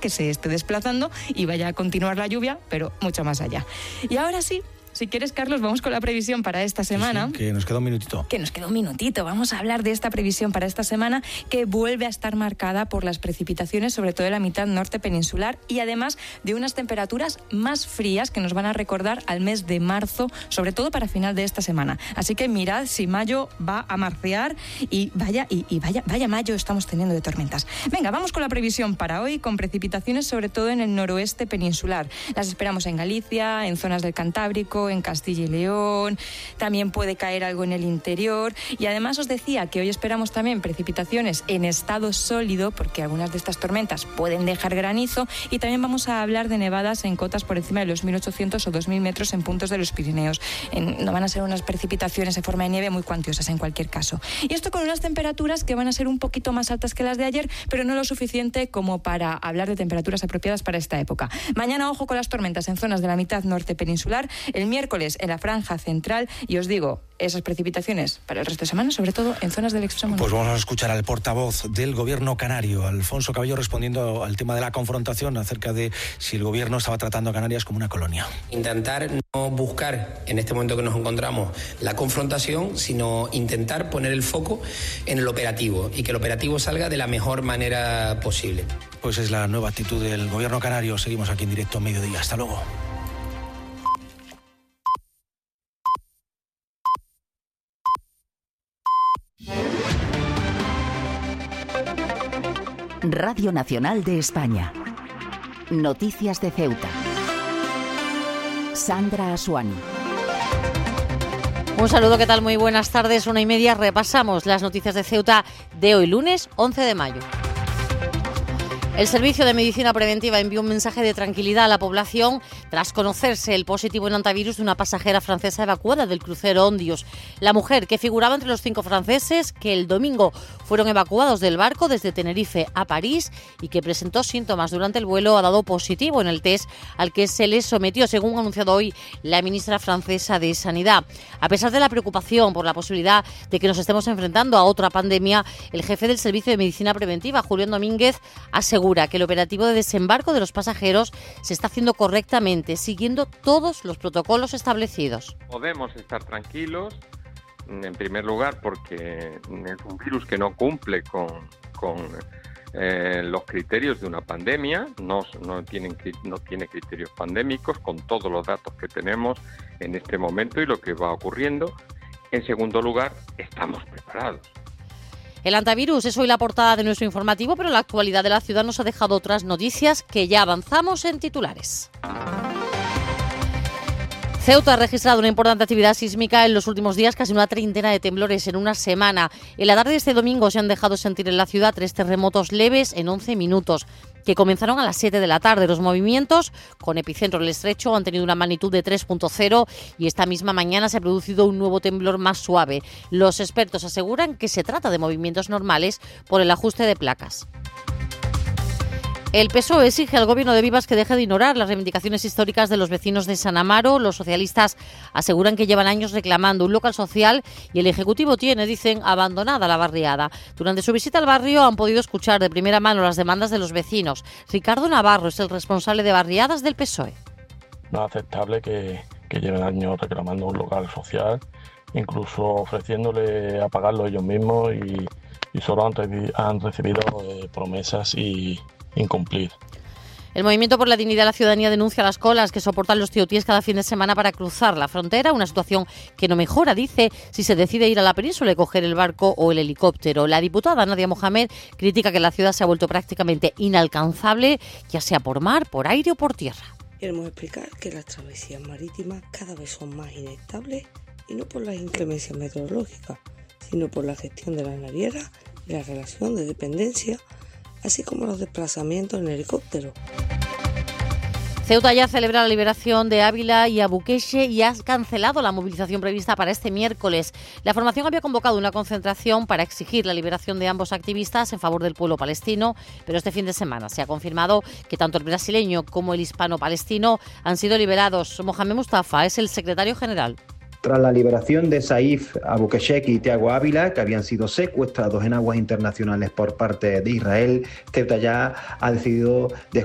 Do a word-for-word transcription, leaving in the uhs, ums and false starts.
que se esté desplazando y vaya a continuar la lluvia, pero mucho más allá. Y ahora sí, si quieres, Carlos, vamos con la previsión para esta semana. Sí, sí, que nos queda un minutito. Que nos queda un minutito. Vamos a hablar de esta previsión para esta semana, que vuelve a estar marcada por las precipitaciones, sobre todo en la mitad norte peninsular, y además de unas temperaturas más frías que nos van a recordar al mes de marzo, sobre todo para final de esta semana. Así que mirad si mayo va a marcear y vaya, y, y vaya, vaya mayo estamos teniendo de tormentas. Venga, vamos con la previsión para hoy, con precipitaciones sobre todo en el noroeste peninsular. Las esperamos en Galicia, en zonas del Cantábrico, en Castilla y León, también puede caer algo en el interior, y además os decía que hoy esperamos también precipitaciones en estado sólido, porque algunas de estas tormentas pueden dejar granizo, y también vamos a hablar de nevadas en cotas por encima de los mil ochocientos o dos mil metros en puntos de los Pirineos. En, no van a ser unas precipitaciones en forma de nieve muy cuantiosas en cualquier caso. Y esto con unas temperaturas que van a ser un poquito más altas que las de ayer, pero no lo suficiente como para hablar de temperaturas apropiadas para esta época. Mañana, ojo con las tormentas en zonas de la mitad norte peninsular, el miércoles en la franja central, y os digo, esas precipitaciones para el resto de semana, sobre todo en zonas del extremo norte. Pues vamos a escuchar al portavoz del gobierno canario, Alfonso Cabello, respondiendo al tema de la confrontación acerca de si el gobierno estaba tratando a Canarias como una colonia. Intentar no buscar, en este momento que nos encontramos, la confrontación, sino intentar poner el foco en el operativo y que el operativo salga de la mejor manera posible. Pues es la nueva actitud del gobierno canario. Seguimos aquí en directo a mediodía. Hasta luego. Radio Nacional de España. Noticias de Ceuta. Sandra Asuani. Un saludo, ¿qué tal? Muy buenas tardes. Una y media repasamos las noticias de Ceuta de hoy, lunes once de mayo. El Servicio de Medicina Preventiva envió un mensaje de tranquilidad a la población tras conocerse el positivo en hantavirus de una pasajera francesa evacuada del crucero Ondios. La mujer, que figuraba entre los cinco franceses que el domingo fueron evacuados del barco desde Tenerife a París y que presentó síntomas durante el vuelo, ha dado positivo en el test al que se le sometió, según ha anunciado hoy la ministra francesa de Sanidad. A pesar de la preocupación por la posibilidad de que nos estemos enfrentando a otra pandemia, el jefe del Servicio de Medicina Preventiva, Julián Domínguez, asegura que el operativo de desembarco de los pasajeros se está haciendo correctamente, siguiendo todos los protocolos establecidos. Podemos estar tranquilos, en primer lugar, porque es un virus que no cumple con, con eh, los criterios de una pandemia, no, no, tienen, no tiene criterios pandémicos, con todos los datos que tenemos en este momento y lo que va ocurriendo. En segundo lugar, estamos preparados. El hantavirus es hoy la portada de nuestro informativo, pero la actualidad de la ciudad nos ha dejado otras noticias que ya avanzamos en titulares. Ceuta ha registrado una importante actividad sísmica en los últimos días, casi una treintena de temblores en una semana. En la tarde de este domingo se han dejado sentir en la ciudad tres terremotos leves en once minutos, que comenzaron a las siete de la tarde. Los movimientos, con epicentro en el Estrecho, han tenido una magnitud de tres punto cero y esta misma mañana se ha producido un nuevo temblor más suave. Los expertos aseguran que se trata de movimientos normales por el ajuste de placas. El P S O E exige al gobierno de Vivas que deje de ignorar las reivindicaciones históricas de los vecinos de San Amaro. Los socialistas aseguran que llevan años reclamando un local social y el Ejecutivo tiene, dicen, abandonada la barriada. Durante su visita al barrio han podido escuchar de primera mano las demandas de los vecinos. Ricardo Navarro es el responsable de barriadas del P S O E. No es aceptable que, que lleven años reclamando un local social, incluso ofreciéndole a pagarlo ellos mismos y, y solo han, re, han recibido eh, promesas y incumplir. El Movimiento por la Dignidad de la Ciudadanía denuncia las colas que soportan los tiotíes cada fin de semana para cruzar la frontera, una situación que no mejora, dice, si se decide ir a la península y coger el barco o el helicóptero. La diputada Nadia Mohamed critica que la ciudad se ha vuelto prácticamente inalcanzable, ya sea por mar, por aire o por tierra. Queremos explicar que las travesías marítimas cada vez son más inestables y no por las inclemencias meteorológicas, sino por la gestión de las navieras y la relación de dependencia, así como los desplazamientos en helicóptero. Ceuta ya celebra la liberación de Ávila y Abuqueche y ha cancelado la movilización prevista para este miércoles. La formación había convocado una concentración para exigir la liberación de ambos activistas en favor del pueblo palestino, pero este fin de semana se ha confirmado que tanto el brasileño como el hispano-palestino han sido liberados. Mohamed Mustafa es el secretario general. Tras la liberación de Saif Abuquechek y Thiago Ávila, que habían sido secuestrados en aguas internacionales por parte de Israel, Ceuta ya ha decidido